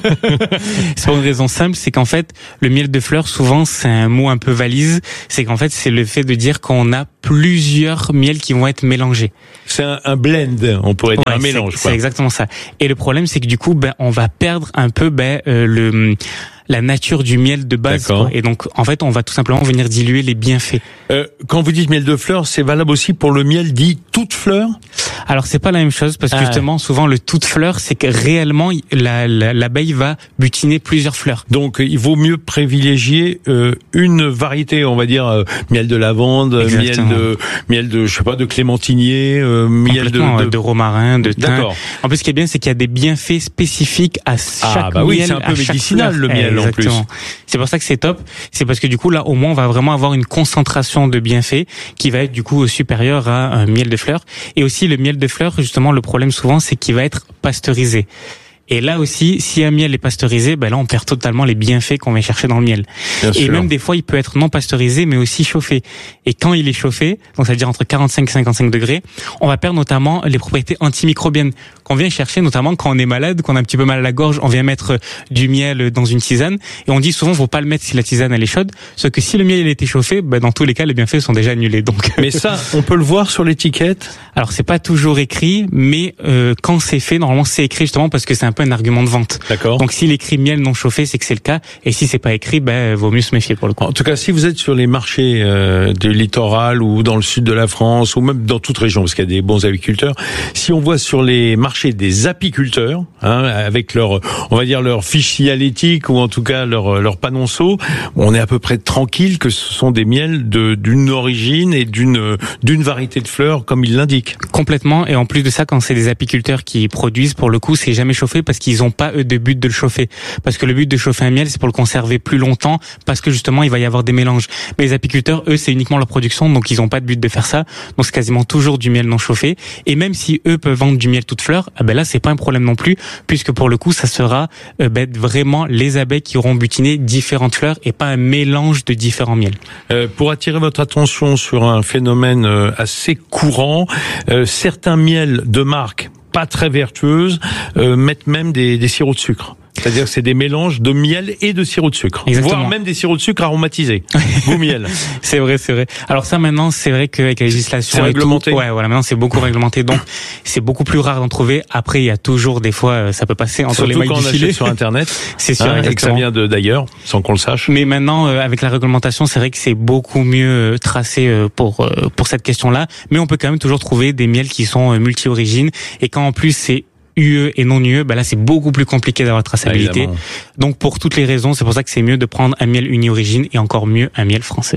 Speaker 9: c'est pour une raison simple, c'est qu'en fait, le miel de fleurs, souvent, c'est un mot un peu valise. C'est qu'en fait, c'est le fait de dire qu'on a plusieurs miels qui vont être mélangés.
Speaker 8: C'est un, un blend, on pourrait dire,
Speaker 9: ouais,
Speaker 8: un mélange.
Speaker 9: C'est exactement ça. Et le problème, c'est que du coup, ben, on va perdre un peu ben, euh, le la nature du miel de base. Quoi. Et donc, en fait, on va tout simplement venir diluer les bienfaits.
Speaker 8: Euh, quand vous dites miel de fleurs, c'est valable aussi pour le miel dit toute fleur?
Speaker 9: Alors, c'est pas la même chose parce que ah. justement, souvent, le toute fleur, c'est que réellement, la, la, l'abeille va butiner plusieurs fleurs.
Speaker 8: Donc, il vaut mieux privilégier euh, une variété, on va dire euh, miel de lavande, Exactement. miel de miel de, je sais pas, de clémentinier, euh, miel de, de
Speaker 9: de romarin, de thym.
Speaker 8: D'accord.
Speaker 9: En plus, ce qui est bien, c'est qu'il y a des bienfaits spécifiques à chaque
Speaker 8: ah, bah oui,
Speaker 9: miel,
Speaker 8: c'est un peu médicinal le miel.
Speaker 9: Exactement.
Speaker 8: En plus.
Speaker 9: C'est pour ça que c'est top. C'est parce que du coup là, au moins, on va vraiment avoir une concentration de bienfaits qui va être du coup supérieure à un miel de fleurs. Et aussi le miel de fleurs, justement, le problème souvent, c'est qu'il va être pasteurisé. Et là aussi, si un miel est pasteurisé, ben là, on perd totalement les bienfaits qu'on va chercher dans le miel. Bien et sûr. Même des fois, il peut être non pasteurisé, mais aussi chauffé. Et quand il est chauffé, donc c'est-à-dire entre quarante-cinq et cinquante-cinq degrés, on va perdre notamment les propriétés antimicrobiennes qu'on vient chercher, notamment quand on est malade, qu'on a un petit peu mal à la gorge, on vient mettre du miel dans une tisane. Et on dit souvent, faut pas le mettre si la tisane elle est chaude. Sauf que si le miel il a été chauffé, ben dans tous les cas, les bienfaits sont déjà annulés. Donc.
Speaker 8: Mais ça, on peut le voir sur l'étiquette.
Speaker 9: Alors c'est pas toujours écrit, mais euh, quand c'est fait, normalement c'est écrit justement parce que c'est un peu un argument de vente.
Speaker 8: D'accord.
Speaker 9: Donc s'il écrit miel non chauffé, c'est que c'est le cas. Et si c'est pas écrit, ben vaut mieux se méfier pour le coup.
Speaker 8: En tout cas, si vous êtes sur les marchés euh, du littoral ou dans le sud de la France ou même dans toute région, parce qu'il y a des bons apiculteurs, si on voit sur les marchés des apiculteurs, hein, avec leur, on va dire leur fiche signalétique ou en tout cas leur leur panonceau, on est à peu près tranquille que ce sont des miels de d'une origine et d'une d'une variété de fleurs comme il l'indique.
Speaker 9: Complètement. Et en plus de ça, quand c'est des apiculteurs qui produisent, pour le coup, c'est jamais chauffé parce qu'ils ont pas eux de but de le chauffer. Parce que le but de chauffer un miel, c'est pour le conserver plus longtemps, parce que justement, il va y avoir des mélanges. Mais les apiculteurs, eux, c'est uniquement leur production, donc ils ont pas de but de faire ça. Donc c'est quasiment toujours du miel non chauffé. Et même si eux peuvent vendre du miel toute fleur, ah ben là, c'est pas un problème non plus, puisque pour le coup, ça sera euh, ben, vraiment les abeilles qui auront butiné différentes fleurs et pas un mélange de différents miels.
Speaker 8: Euh, pour attirer votre attention sur un phénomène euh, assez courant, euh, certains miels de marque pas très vertueuses euh, mettent même des, des sirops de sucre. C'est-à-dire que c'est des mélanges de miel et de sirop de sucre.
Speaker 9: Exactement.
Speaker 8: Voire même des sirops de sucre aromatisés. Goût miel.
Speaker 9: C'est vrai, c'est vrai. Alors ça maintenant, c'est vrai qu'avec la législation...
Speaker 8: C'est réglementé.
Speaker 9: Tout, ouais, voilà, maintenant c'est beaucoup réglementé. Donc c'est beaucoup plus rare d'en trouver. Après, il y a toujours des fois, ça peut passer entre
Speaker 8: Surtout
Speaker 9: les mailles
Speaker 8: quand
Speaker 9: du
Speaker 8: on
Speaker 9: filet.
Speaker 8: achète sur Internet.
Speaker 9: C'est sûr,
Speaker 8: hein, et que ça vient de, d'ailleurs, sans qu'on le sache.
Speaker 9: Mais maintenant, euh, avec la réglementation, c'est vrai que c'est beaucoup mieux tracé euh, pour euh, pour cette question-là. Mais on peut quand même toujours trouver des miels qui sont euh, multi-origines. Et quand en plus c'est U E et non U E, bah là c'est beaucoup plus compliqué d'avoir traçabilité. Ah, donc pour toutes les raisons, c'est pour ça que c'est mieux de prendre un miel uni-origine et encore mieux un miel français.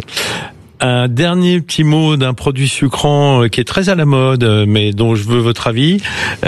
Speaker 8: Un dernier petit mot d'un produit sucrant qui est très à la mode, mais dont je veux votre avis,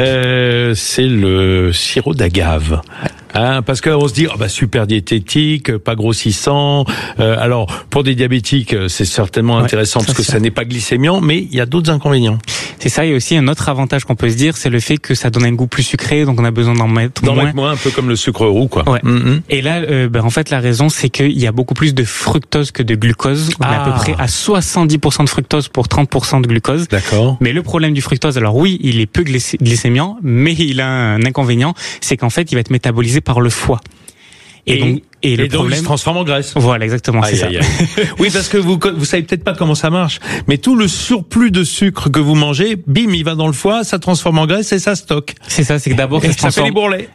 Speaker 8: euh, c'est le sirop d'agave. Hein, parce qu'on se dit, oh bah super diététique, pas grossissant. Euh, alors pour des diabétiques, c'est certainement ouais, intéressant parce que ça n'est pas glycémiant, mais il y a d'autres inconvénients.
Speaker 9: C'est ça, il y a aussi un autre avantage qu'on peut se dire, c'est le fait que ça donne un goût plus sucré, donc on a besoin d'en mettre
Speaker 8: d'en
Speaker 9: moins.
Speaker 8: mettre moins, un peu comme le sucre roux, quoi.
Speaker 9: Ouais.
Speaker 8: Mm-hmm.
Speaker 9: Et là, euh, ben en fait, la raison, c'est qu'il y a beaucoup plus de fructose que de glucose. On ah. est à peu près à soixante-dix pour cent de fructose pour trente pour cent de glucose.
Speaker 8: D'accord.
Speaker 9: Mais le problème du fructose, alors oui, il est peu glycé- glycémiant, mais il a un inconvénient, c'est qu'en fait, il va être métabolisé par le foie. Et, et donc, et,
Speaker 8: et
Speaker 9: le
Speaker 8: donc
Speaker 9: problème
Speaker 8: il se transforme en graisse.
Speaker 9: Voilà, exactement,
Speaker 8: aïe,
Speaker 9: c'est
Speaker 8: aïe,
Speaker 9: ça.
Speaker 8: Aïe. Oui, parce que vous vous savez peut-être pas comment ça marche, mais tout le surplus de sucre que vous mangez, bim, il va dans le foie, ça transforme en graisse et ça stocke.
Speaker 9: C'est ça, c'est que d'abord ça, se
Speaker 8: ça
Speaker 9: transforme...
Speaker 8: fait les bourrelets.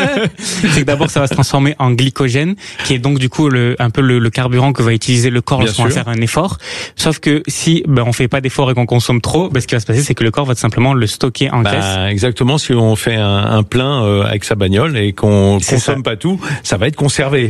Speaker 9: C'est que d'abord ça va se transformer en glycogène, qui est donc du coup le un peu le, le carburant que va utiliser le corps lorsqu'on va faire un effort. Sauf que si ben on fait pas d'effort et qu'on consomme trop, ben ce qui va se passer, c'est que le corps va tout simplement le stocker en
Speaker 8: bah,
Speaker 9: graisse.
Speaker 8: Exactement, si on fait un, un plein euh, avec sa bagnole et qu'on
Speaker 9: c'est
Speaker 8: consomme
Speaker 9: ça.
Speaker 8: pas tout, ça va être conservé.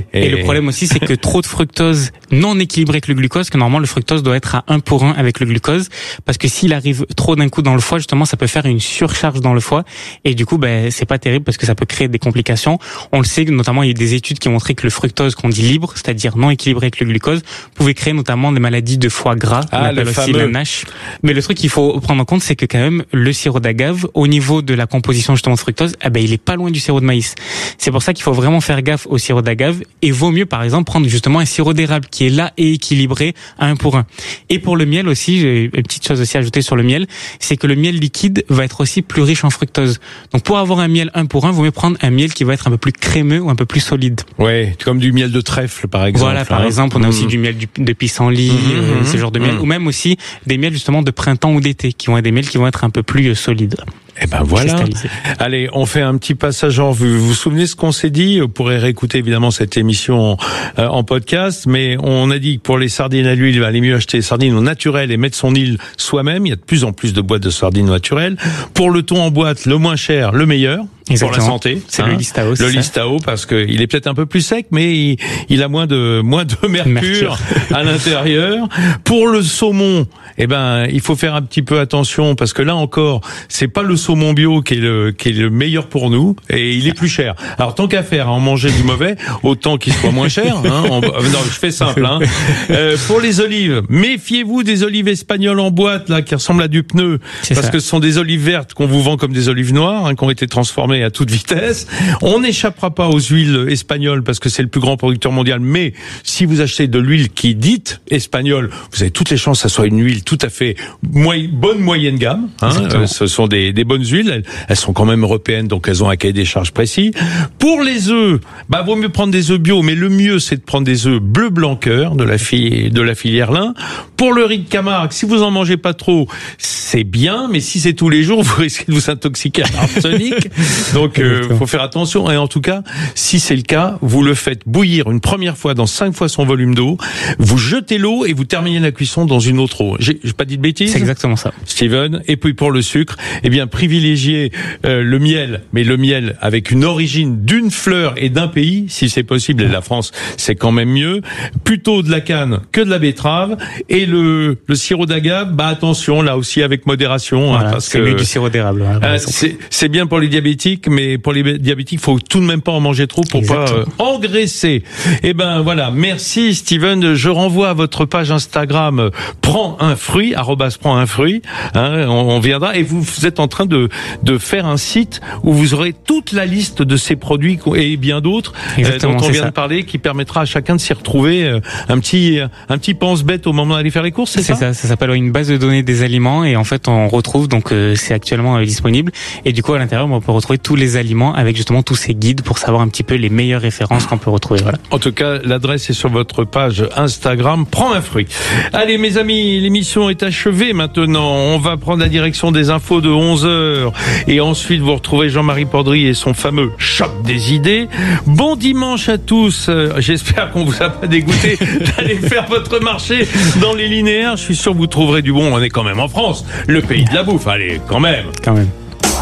Speaker 9: Et, et le problème aussi, c'est que trop de fructose non équilibré avec le glucose, que normalement le fructose doit être à un pour un avec le glucose, parce que s'il arrive trop d'un coup dans le foie, justement, ça peut faire une surcharge dans le foie, et du coup, ben, c'est pas terrible parce que ça peut créer des complications. On le sait, notamment, il y a des études qui ont montré que le fructose qu'on dit libre, c'est-à-dire non équilibré avec le glucose, pouvait créer notamment des maladies de foie gras,
Speaker 8: ah,
Speaker 9: on appelle aussi la N A S H. Mais le truc qu'il faut prendre en compte, c'est que quand même, le sirop d'agave, au niveau de la composition justement de fructose, eh ben, il est pas loin du sirop de maïs. C'est pour ça qu'il faut vraiment faire gaffe au sirop d'agave, et vaut mieux, par exemple, prendre justement un sirop d'érable qui est là et équilibré à un pour un. Et pour le miel aussi, j'ai une petite chose aussi à ajouter sur le miel, c'est que le miel liquide va être aussi plus riche en fructose. Donc pour avoir un miel un pour un, vous mieux prendre un miel qui va être un peu plus crémeux ou un peu plus solide.
Speaker 8: Ouais, comme du miel de trèfle par exemple.
Speaker 9: Voilà, par hein. exemple, on a mmh. aussi du miel du, de pissenlit, mmh, euh, mmh, ce genre de miel, mmh. ou même aussi des miels justement de printemps ou d'été, qui vont être des miels qui vont être un peu plus euh, solides.
Speaker 8: Eh ben voilà. Allez, on fait un petit passage en vue. Vous vous souvenez ce qu'on s'est dit? Vous pourrez réécouter évidemment cette émission euh, en podcast, mais on a dit que pour les sardines à l'huile, il valait mieux acheter des sardines au naturel et mettre son huile soi-même. Il y a de plus en plus de boîtes de sardines naturelles. Pour le thon en boîte, le moins cher, le meilleur. Exactement. Pour la santé.
Speaker 9: C'est
Speaker 8: hein,
Speaker 9: le Listao.
Speaker 8: Le Listao, parce que il est peut-être un peu plus sec, mais il, il a moins de, moins de mercure, mercure. à l'intérieur. Pour le saumon, eh ben, il faut faire un petit peu attention, parce que là encore, c'est pas le saumon bio qui est le, qui est le meilleur pour nous, et il est plus cher. Alors, tant qu'à faire, à en manger du mauvais, autant qu'il soit moins cher, hein. On, non, je fais simple, hein. Euh, pour les olives, méfiez-vous des olives espagnoles en boîte, là, qui ressemblent à du pneu, c'est parce ça. que ce sont des olives vertes qu'on vous vend comme des olives noires, hein, qui ont été transformées à toute vitesse. On n'échappera pas aux huiles espagnoles parce que c'est le plus grand producteur mondial, mais si vous achetez de l'huile qui est dite espagnole, vous avez toutes les chances que ça soit une huile tout à fait moy- bonne moyenne gamme, hein. Euh, ce sont des, des bonnes huiles, elles, elles sont quand même européennes, donc elles ont un cahier des charges précis. Pour les œufs, bah vaut mieux prendre des œufs bio, mais le mieux c'est de prendre des œufs bleu blanc cœur de la filière de la filière lin. Pour le riz de Camargue, si vous en mangez pas trop, c'est bien, mais si c'est tous les jours, vous risquez de vous intoxiquer à l'arsenic. Donc, il euh, faut faire attention. Et en tout cas, si c'est le cas, vous le faites bouillir une première fois dans cinq fois son volume d'eau. Vous jetez l'eau et vous terminez la cuisson dans une autre eau. J'ai, j'ai pas dit de bêtises?
Speaker 9: C'est exactement ça,
Speaker 8: Steven. Et puis pour le sucre, eh bien, privilégiez euh, le miel, mais le miel avec une origine d'une fleur et d'un pays, si c'est possible. Et la France, c'est quand même mieux. Plutôt de la canne que de la betterave. Et le, le sirop d'agave, bah attention, là aussi avec modération.
Speaker 9: Voilà,
Speaker 8: hein, parce
Speaker 9: c'est
Speaker 8: que
Speaker 9: mieux du sirop d'érable. Hein,
Speaker 8: euh, c'est, c'est bien pour les diabétiques, mais pour les diabétiques, faut tout de même pas en manger trop pour Exactement. pas euh, engraisser. Eh ben voilà, merci Steven. Je renvoie à votre page Instagram euh, prends un fruit, arrobas prends un fruit. Hein, on, on viendra et vous, vous êtes en train de de faire un site où vous aurez toute la liste de ces produits et bien d'autres euh, dont on vient ça. de parler, qui permettra à chacun de s'y retrouver euh, un petit un petit pense-bête au moment d'aller faire les courses. C'est,
Speaker 9: c'est ça. Ça, ça s'appelle une base de données des aliments et en fait on retrouve donc euh, c'est actuellement euh, disponible et du coup à l'intérieur on peut retrouver tous les aliments avec justement tous ces guides pour savoir un petit peu les meilleures références qu'on peut retrouver. Voilà.
Speaker 8: En tout cas, l'adresse est sur votre page Instagram. Prends un fruit. Allez, mes amis, l'émission est achevée maintenant. On va prendre la direction des infos de onze heures et ensuite vous retrouvez Jean-Marie Pordry et son fameux choc des idées. Bon dimanche à tous. J'espère qu'on vous a pas dégoûté d'aller faire votre marché dans les linéaires. Je suis sûr que vous trouverez du bon. On est quand même en France, le pays de la bouffe. Allez, quand même.
Speaker 9: Quand même.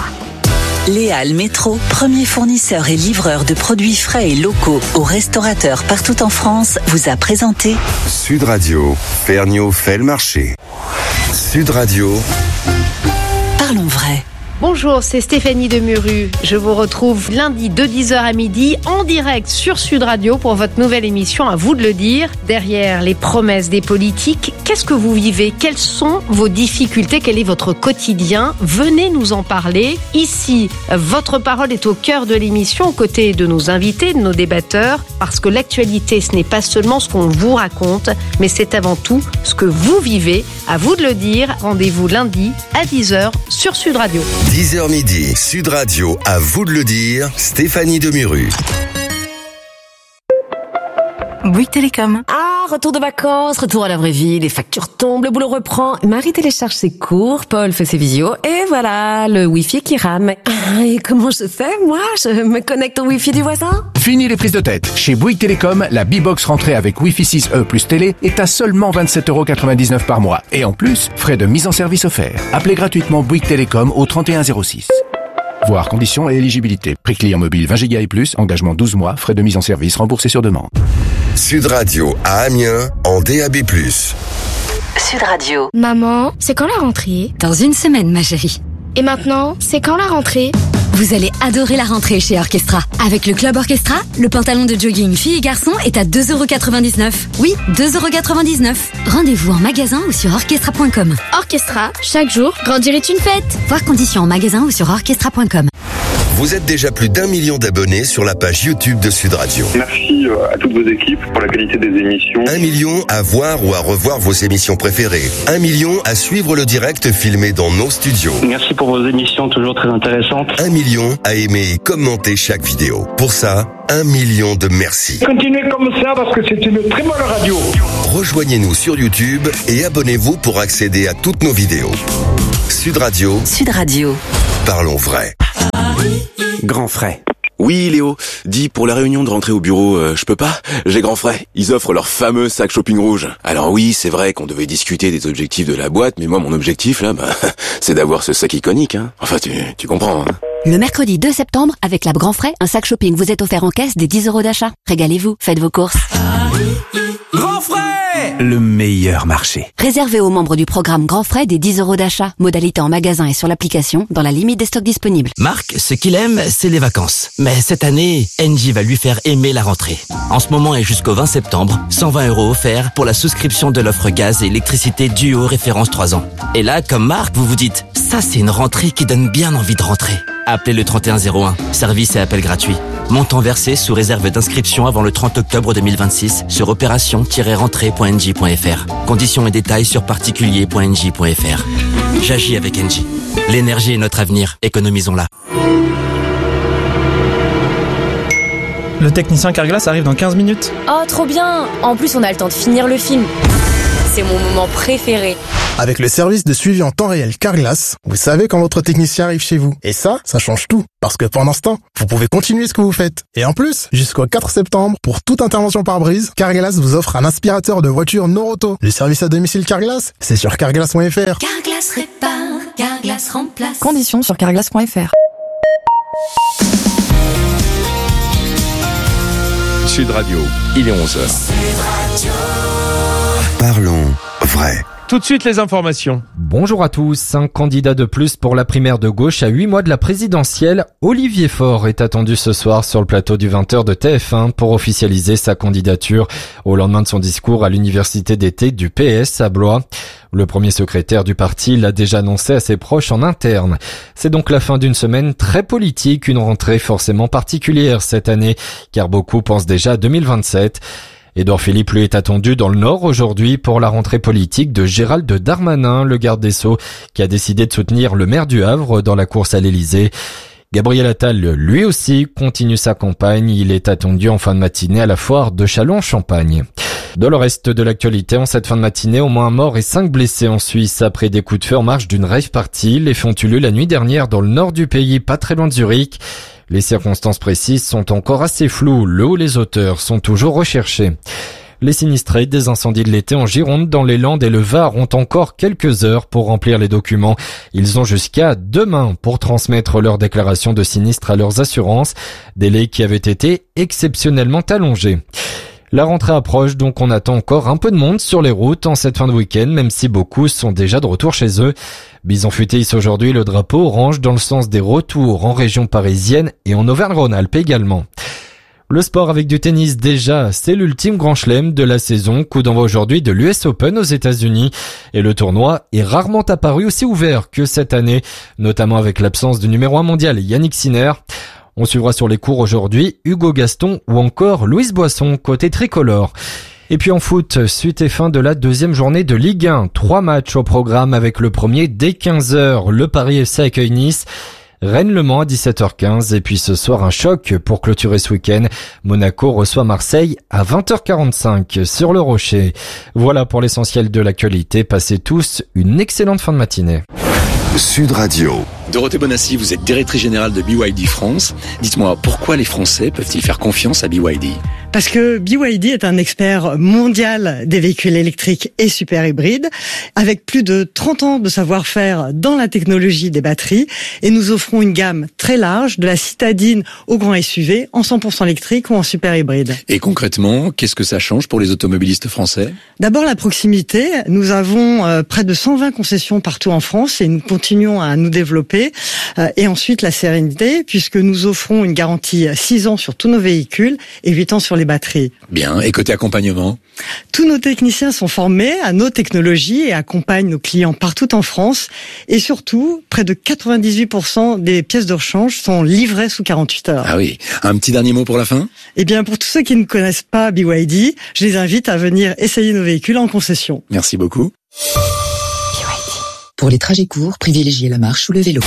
Speaker 4: Léal Métro, premier fournisseur et livreur de produits frais et locaux aux restaurateurs partout en France, vous a présenté
Speaker 7: Sud Radio, Ferniaud fait le marché. Sud Radio.
Speaker 4: Parlons vrai.
Speaker 3: Bonjour, c'est Stéphanie Demuru. Je vous retrouve lundi de dix heures à midi en direct sur Sud Radio pour votre nouvelle émission À vous de le dire. Derrière les promesses des politiques, qu'est-ce que vous vivez? Quelles sont vos difficultés? Quel est votre quotidien? Venez nous en parler. Ici, votre parole est au cœur de l'émission, aux côtés de nos invités, de nos débatteurs, parce que l'actualité, ce n'est pas seulement ce qu'on vous raconte, mais c'est avant tout ce que vous vivez. À vous de le dire. Rendez-vous lundi à dix heures sur Sud Radio.
Speaker 7: dix heures midi, Sud Radio, à vous de le dire, Stéphanie Demuru.
Speaker 6: Bouygues Télécom.
Speaker 10: Ah, retour de vacances, retour à la vraie vie, les factures tombent, le boulot reprend. Marie télécharge ses cours, Paul fait ses visios, et voilà, le Wi-Fi qui rame. Ah, et comment je fais, moi? Je me connecte au Wi-Fi du voisin?
Speaker 22: Fini les prises de tête. Chez Bouygues Télécom, la B-Box rentrée avec Wi-Fi six E plus télé est à seulement vingt-sept euros quatre-vingt-dix-neuf par mois. Et en plus, frais de mise en service offerts. Appelez gratuitement Bouygues Télécom au trente et un zéro six. Voir conditions et éligibilité. Prix client mobile vingt giga et plus, engagement douze mois, frais de mise en service remboursés sur demande.
Speaker 7: Sud Radio à Amiens en D A B plus.
Speaker 4: Sud Radio.
Speaker 1: Maman, c'est quand la rentrée?
Speaker 6: Dans une semaine, ma chérie.
Speaker 1: Et maintenant, c'est quand la rentrée?
Speaker 6: Vous allez adorer la rentrée chez Orchestra. Avec le Club Orchestra, le pantalon de jogging filles et garçons est à deux euros quatre-vingt-dix-neuf. Oui, deux euros quatre-vingt-dix-neuf. Rendez-vous en magasin ou sur orchestra point com.
Speaker 1: Orchestra, chaque jour, grandir est une fête.
Speaker 6: Voir conditions en magasin ou sur orchestra point com.
Speaker 7: Vous êtes déjà plus d'un million d'abonnés sur la page YouTube de Sud Radio.
Speaker 2: Merci à toutes vos équipes pour la qualité des émissions.
Speaker 7: Un million à voir ou à revoir vos émissions préférées. Un million à suivre le direct filmé dans nos studios.
Speaker 2: Merci pour vos émissions toujours très intéressantes.
Speaker 7: Un million à aimer et commenter chaque vidéo. Pour ça, un million de merci.
Speaker 2: Continuez comme ça parce que c'est une très bonne radio.
Speaker 7: Rejoignez-nous sur YouTube et abonnez-vous pour accéder à toutes nos vidéos. Sud Radio.
Speaker 4: Sud Radio.
Speaker 7: Parlons vrai.
Speaker 5: Grand frais. Oui, Léo, dis, pour la réunion de rentrée au bureau, euh, je peux pas? J'ai grand frais. Ils offrent leur fameux sac shopping rouge. Alors oui, c'est vrai qu'on devait discuter des objectifs de la boîte, mais moi, mon objectif, là, bah, c'est d'avoir ce sac iconique, hein. Enfin, tu, tu comprends, hein.
Speaker 6: Le mercredi deux septembre, avec la Grand Frais, un sac shopping vous est offert en caisse des dix euros d'achat. Régalez-vous, faites vos courses.
Speaker 14: Grand frais!
Speaker 22: Le meilleur marché.
Speaker 6: Réservé aux membres du programme Grand Frais des dix euros d'achat. Modalité en magasin et sur l'application, dans la limite des stocks disponibles.
Speaker 23: Marc, ce qu'il aime, c'est les vacances. Mais cette année, Engie va lui faire aimer la rentrée. En ce moment et jusqu'au vingt septembre, cent vingt euros offerts pour la souscription de l'offre gaz et électricité Duo référence trois ans. Et là, comme Marc, vous vous dites, ça c'est une rentrée qui donne bien envie de rentrer. Appelez le trente et un zéro un, service et appel gratuit. Montant versé sous réserve d'inscription avant le trente octobre deux mille vingt-six sur opération tiret rentrée point engie point f r. Conditions et détails sur particulier point engie point f r. J'agis avec Engie. L'énergie est notre avenir, économisons-la.
Speaker 24: Le technicien Carglass arrive dans quinze minutes.
Speaker 25: Oh, trop bien! En plus, on a le temps de finir le film. C'est mon moment préféré.
Speaker 26: Avec le service de suivi en temps réel Carglass, vous savez quand votre technicien arrive chez vous. Et ça, ça change tout. Parce que pendant ce temps, vous pouvez continuer ce que vous faites. Et en plus, jusqu'au quatre septembre, pour toute intervention par brise, Carglass vous offre un aspirateur de voiture Noroto. Le service à domicile Carglass, c'est sur carglass point f r.
Speaker 27: Carglass répare, Carglass remplace.
Speaker 28: Conditions sur carglass point f r.
Speaker 8: Sud Radio, il est onze heures.
Speaker 7: Parlons vrai.
Speaker 8: Tout de suite les informations.
Speaker 29: Bonjour à tous. Un candidat de plus pour la primaire de gauche à huit mois de la présidentielle. Olivier Faure est attendu ce soir sur le plateau du vingt heures de T F un pour officialiser sa candidature au lendemain de son discours à l'université d'été du P S à Blois. Le premier secrétaire du parti l'a déjà annoncé à ses proches en interne. C'est donc la fin d'une semaine très politique, une rentrée forcément particulière cette année, car beaucoup pensent déjà à deux mille vingt-sept. Édouard Philippe lui est attendu dans le Nord aujourd'hui pour la rentrée politique de Gérald Darmanin, le garde des Sceaux, qui a décidé de soutenir le maire du Havre dans la course à l'Élysée. Gabriel Attal, lui aussi, continue sa campagne. Il est attendu en fin de matinée à la foire de Châlons-en-Champagne. Dans le reste de l'actualité, en cette fin de matinée, au moins un mort et cinq blessés en Suisse après des coups de feu en marge d'une rave party. Les faits ont eu lieu la nuit dernière dans le nord du pays, pas très loin de Zurich. Les circonstances précises sont encore assez floues. Le ou les auteurs sont toujours recherchés. Les sinistrés des incendies de l'été en Gironde, dans les Landes et le Var ont encore quelques heures pour remplir les documents. Ils ont jusqu'à demain pour transmettre leur déclaration de sinistre à leurs assurances, délai qui avait été exceptionnellement allongé. La rentrée approche, donc on attend encore un peu de monde sur les routes en cette fin de week-end, même si beaucoup sont déjà de retour chez eux. Bison Futé hisse aujourd'hui le drapeau orange dans le sens des retours en région parisienne et en Auvergne-Rhône-Alpes également. Le sport avec du tennis déjà, c'est l'ultime grand chelem de la saison, coup d'envoi aujourd'hui de l'U S Open aux États-Unis. Et le tournoi est rarement apparu aussi ouvert que cette année, notamment avec l'absence du numéro un mondial Yannick Sinner. On suivra sur les cours aujourd'hui Hugo Gaston ou encore Louise Boisson côté tricolore. Et puis en foot, suite et fin de la deuxième journée de Ligue un. Trois matchs au programme avec le premier dès quinze heures. Le Paris F C accueille Nice. Rennes-Le Mans à dix-sept heures quinze. Et puis ce soir, un choc pour clôturer ce week-end. Monaco reçoit Marseille à vingt heures quarante-cinq sur le Rocher. Voilà pour l'essentiel de l'actualité. Passez tous une excellente fin de matinée.
Speaker 7: Sud Radio.
Speaker 11: Dorothée Bonassi, vous êtes directrice générale de B Y D France. Dites-moi, pourquoi les Français peuvent-ils faire confiance à B Y D ?
Speaker 12: Parce que B Y D est un expert mondial des véhicules électriques et super hybrides, avec plus de trente ans de savoir-faire dans la technologie des batteries, et nous offrons une gamme très large, de la citadine au grand S U V, en cent pour cent électrique ou en super hybride.
Speaker 11: Et concrètement, qu'est-ce que ça change pour les automobilistes français ?
Speaker 12: D'abord la proximité. Nous avons euh, près de cent vingt concessions partout en France et nous continuons à nous développer. Euh, et ensuite la sérénité, puisque nous offrons une garantie six ans sur tous nos véhicules et huit ans sur les batteries.
Speaker 11: Bien, et côté accompagnement ?
Speaker 12: Tous nos techniciens sont formés à nos technologies et accompagnent nos clients partout en France. Et surtout, près de quatre-vingt-dix-huit pour cent des pièces de rechange sont livrées sous quarante-huit heures.
Speaker 11: Ah oui, un petit dernier mot pour la fin ?
Speaker 12: Eh bien, pour tous ceux qui ne connaissent pas B Y D, je les invite à venir essayer nos véhicules en concession.
Speaker 11: Merci beaucoup.
Speaker 13: Pour les trajets courts, privilégiez la marche ou le vélo.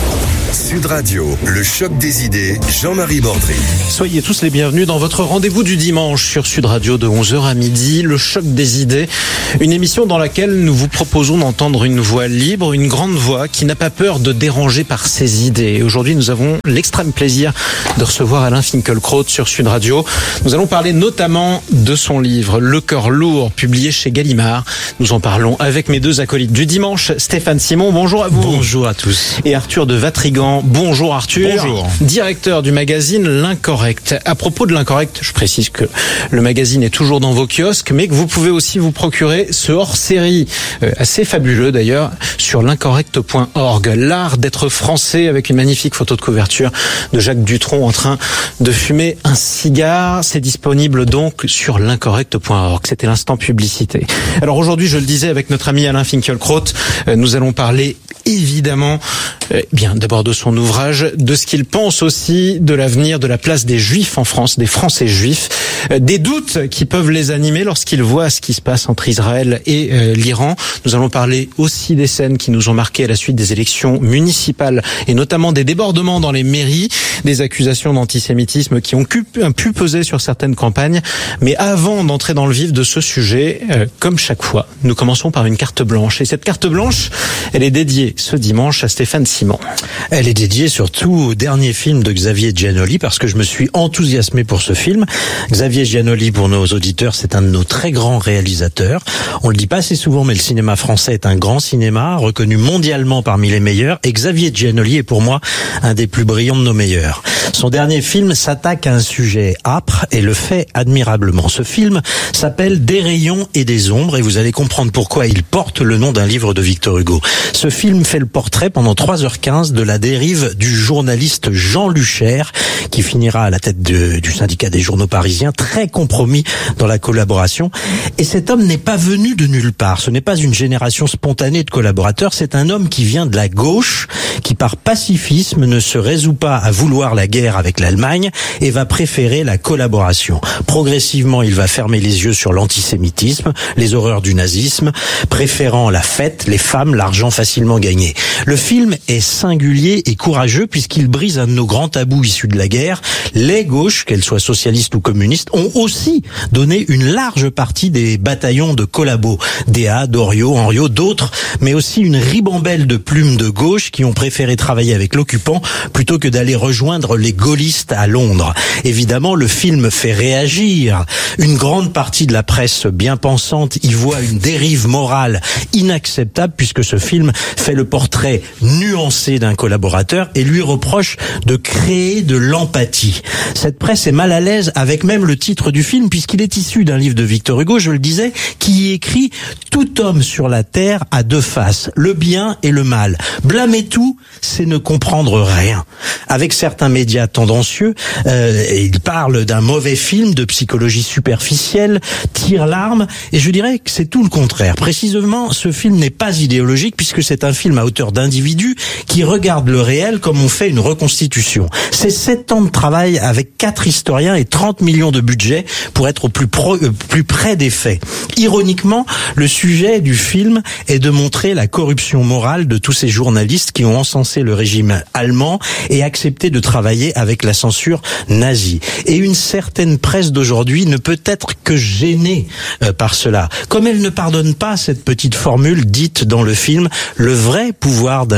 Speaker 7: Sud Radio, le choc des idées, Jean-Marie Bordry.
Speaker 15: Soyez tous les bienvenus dans votre rendez-vous du dimanche sur Sud Radio de onze heures à midi, le choc des idées. Une émission dans laquelle nous vous proposons d'entendre une voix libre, une grande voix qui n'a pas peur de déranger par ses idées. Et aujourd'hui, nous avons l'extrême plaisir de recevoir Alain Finkielkraut sur Sud Radio. Nous allons parler notamment de son livre Le cœur lourd, publié chez Gallimard. Nous en parlons avec mes deux acolytes du dimanche, Stéphane Simon, bonjour à vous.
Speaker 16: Bonjour à tous.
Speaker 15: Et Arthur de Vatrigan. Bonjour Arthur.
Speaker 16: Bonjour.
Speaker 15: Directeur du magazine L'Incorrect. À propos de L'Incorrect, je précise que le magazine est toujours dans vos kiosques, mais que vous pouvez aussi vous procurer ce hors-série, euh, assez fabuleux d'ailleurs, sur l'incorrect point org. L'art d'être français, avec une magnifique photo de couverture de Jacques Dutronc en train de fumer un cigare. C'est disponible donc sur l'incorrect point org. C'était l'instant publicité. Alors aujourd'hui, je le disais avec notre ami Alain Finkielkraut, euh, nous allons parler évidemment, euh, bien d'abord de son ouvrage, de ce qu'il pense aussi de l'avenir de la place des Juifs en France, des Français juifs, euh, des doutes qui peuvent les animer lorsqu'ils voient ce qui se passe entre Israël et euh, l'Iran. Nous allons parler aussi des scènes qui nous ont marqués à la suite des élections municipales et notamment des débordements dans les mairies, des accusations d'antisémitisme qui ont pu, pu peser sur certaines campagnes. Mais avant d'entrer dans le vif de ce sujet, euh, comme chaque fois, nous commençons par une carte blanche. Et cette carte blanche, elle est dédiée ce dimanche à Stéphane Simon.
Speaker 16: Elle est dédiée surtout au dernier film de Xavier Giannoli parce que je me suis enthousiasmé pour ce film. Xavier Giannoli, pour nos auditeurs, c'est un de nos très grands réalisateurs. On le dit pas assez souvent, mais le cinéma français est un grand cinéma, reconnu mondialement parmi les meilleurs. Et Xavier Giannoli est pour moi un des plus brillants de nos meilleurs. Son dernier film s'attaque à un sujet âpre et le fait admirablement. Ce film s'appelle Des rayons et des ombres et vous allez comprendre pourquoi il porte le nom d'un livre de Victor Hugo. Ce film fait le portrait pendant trois heures quinze de la dérive du journaliste Jean Luchère qui finira à la tête de, du syndicat des journaux parisiens, très compromis dans la collaboration. Et cet homme n'est pas venu de nulle part. Ce n'est pas une génération spontanée de collaborateurs. C'est un homme qui vient de la gauche, qui par pacifisme ne se résout pas à vouloir la guerre avec l'Allemagne et va préférer la collaboration. Progressivement, il va fermer les yeux sur l'antisémitisme, les horreurs du nazisme, préférant la fête, les femmes, l'argent facilement gagné. Le film est singulier et courageux puisqu'il brise un de nos grands tabous issus de la guerre. Les gauches, qu'elles soient socialistes ou communistes, ont aussi donné une large partie des bataillons de collabos, Déa, Doriot, Henriot, d'autres, mais aussi une ribambelle de plumes de gauche qui ont préféré travailler avec l'occupant plutôt que d'aller rejoindre les gaullistes à Londres. Évidemment, le film fait réagir. Une grande partie de la presse bien pensante y voit une dérive morale inacceptable puisque ce film fait le portrait nuancé d'un collaborateur et lui reproche de créer de l'empathie. Cette presse est mal à l'aise avec même le titre du film puisqu'il est issu d'un livre de Victor Hugo, je le disais, qui écrit « Tout homme sur la terre a deux faces, le bien et le mal. Blâmer tout, c'est ne comprendre rien. » Avec certains médias tendancieux, euh, il parle d'un mauvais film, de psychologie superficielle, tire l'arme, et je dirais que c'est tout le contraire. Précisément, ce film n'est pas idéologique puisque c'est un film à hauteur d'individus qui regardent le réel comme on fait une reconstitution. C'est sept ans de travail avec quatre historiens et trente millions de budget pour être au plus, pro, euh, plus près des faits. Ironiquement, le sujet du film est de montrer la corruption morale de tous ces journalistes qui ont encensé le régime allemand et accepté de travailler avec la censure nazie. Et une certaine presse d'aujourd'hui ne peut être que gênée euh, par cela. Comme elle ne pardonne pas cette petite formule dite dans le film, le vrai pouvoir d'un journaliste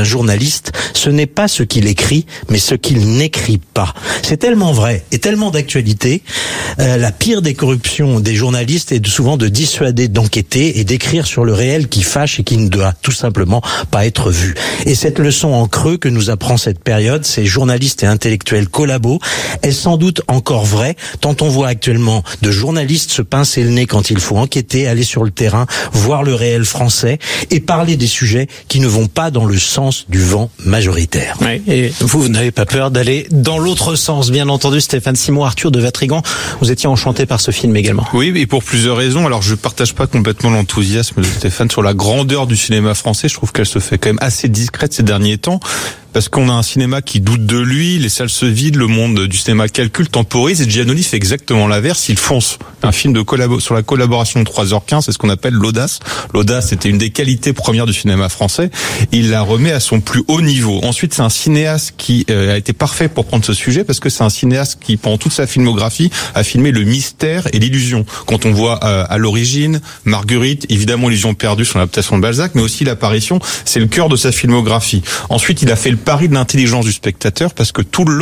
Speaker 16: journaliste, ce n'est pas ce qu'il écrit, mais ce qu'il n'écrit pas. C'est tellement vrai et tellement d'actualité. Euh, la pire des corruptions des journalistes est de, souvent de dissuader d'enquêter et d'écrire sur le réel qui fâche et qui ne doit tout simplement pas être vu. Et cette leçon en creux que nous apprend cette période, ces journalistes et intellectuels collabos, est sans doute encore vraie, tant on voit actuellement de journalistes se pincer le nez quand il faut enquêter, aller sur le terrain, voir le réel français et parler des sujets qui ne vont pas dans le sens du vent majoritaire.
Speaker 15: Oui, et vous, vous n'avez pas peur d'aller dans l'autre sens, bien entendu. Stéphane Simon, Arthur de Vatrigan, vous étiez enchanté par ce film également.
Speaker 3: Oui, et pour plusieurs raisons. Alors, je partage pas complètement l'enthousiasme de Stéphane sur la grandeur du cinéma français. Je trouve qu'elle se fait quand même assez discrète ces derniers temps. Parce qu'on a un cinéma qui doute de lui, les salles se vident, le monde du cinéma calcule, temporise, et Giannoli fait exactement l'inverse, il fonce. Un film de collabo- sur la collaboration de trois heures quinze, c'est ce qu'on appelle l'audace. L'audace, c'était une des qualités premières du cinéma français. Il la remet à son plus haut niveau. Ensuite, c'est un cinéaste qui euh, a été parfait pour prendre ce sujet, parce que c'est un cinéaste qui, pendant toute sa filmographie, a filmé le mystère et l'illusion. Quand on voit euh, à l'origine, Marguerite, évidemment, Illusion perdue sur l'adaptation de Balzac, mais aussi l'apparition, c'est le cœur de sa filmographie. Ensuite, il a fait le pari de l'intelligence du spectateur, parce que tout le